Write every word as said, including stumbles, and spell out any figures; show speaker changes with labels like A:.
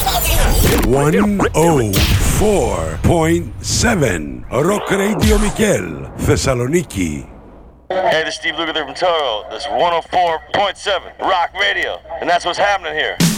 A: one oh four point seven Rock Radio Mikel, Thessaloniki.
B: Hey, this is Steve Lukather from Toto. This is one oh four point seven Rock Radio, and that's what's happening here.